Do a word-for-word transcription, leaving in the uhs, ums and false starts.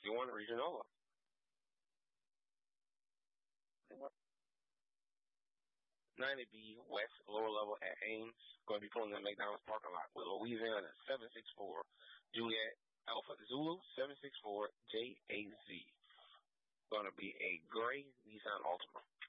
sixty-one Regional. ninety B West, lower level at Ames. Going to be pulling in the McDonald's parking lot with Louisiana seven six four. Juliet Alpha Zulu seven six four J A Z. Going to be a gray Nissan Altima.